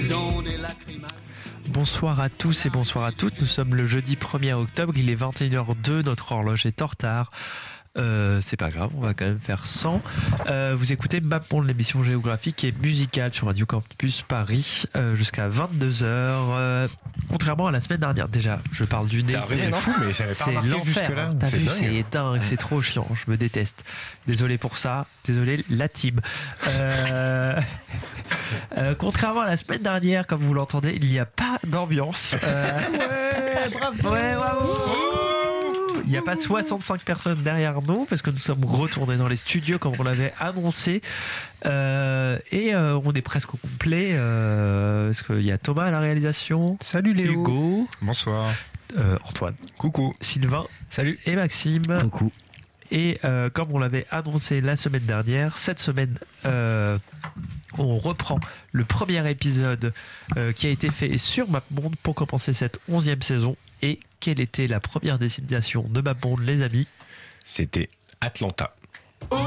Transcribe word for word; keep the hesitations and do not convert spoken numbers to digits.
Bonsoir à tous et bonsoir à toutes. Nous sommes le jeudi premier octobre, il est vingt et une heures deux, notre horloge est en retard. Euh, c'est pas grave, on va quand même faire sans. Euh, vous écoutez MapMonde, l'émission géographique et musicale sur Radio Campus Paris euh, jusqu'à vingt-deux heures. Euh, contrairement à la semaine dernière, déjà, je parle du nez. C'est fou, mais j'avais pas c'est remarqué jusque-là. T'as C'est vu, dingue. c'est dingue, c'est trop chiant, je me déteste. Désolé pour ça, désolé la team. Euh... Euh, contrairement à la semaine dernière, comme vous l'entendez, il n'y a pas d'ambiance. Euh... Ouais, bravo. Ouais, bravo. Il n'y a pas soixante-cinq personnes derrière nous parce que nous sommes retournés dans les studios comme on l'avait annoncé. Euh, et euh, on est presque au complet euh, parce qu'il y a Thomas à la réalisation. Salut Léo. Hugo. Bonsoir. Euh, Antoine. Coucou. Sylvain. Salut. Et Maxime. Coucou. Et euh, comme on l'avait annoncé la semaine dernière, cette semaine, euh, on reprend le premier épisode euh, qui a été fait sur MapMonde pour commencer cette onzième saison. Et quelle était la première destination de MapMonde, les amis? C'était Atlanta.